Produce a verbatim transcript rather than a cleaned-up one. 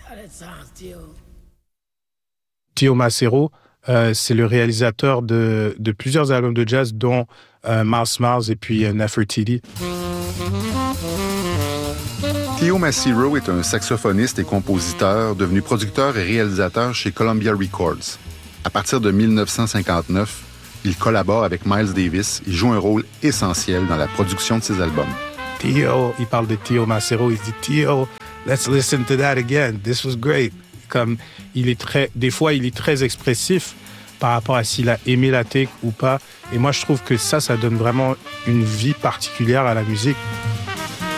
Tio Macero, euh, c'est le réalisateur de, de plusieurs albums de jazz, dont euh, Mouse Mouse et puis euh, Nefertiti. Tio Macero est un saxophoniste et compositeur devenu producteur et réalisateur chez Columbia Records. À partir de dix-neuf cent cinquante-neuf, il collabore avec Miles Davis et joue un rôle essentiel dans la production de ses albums. Tio, il parle de Tio Macero, il dit « Tio, let's listen to that again, this was great ». Comme il est très, des fois, il est très expressif par rapport à s'il a aimé la take ou pas. Et moi, je trouve que ça, ça donne vraiment une vie particulière à la musique.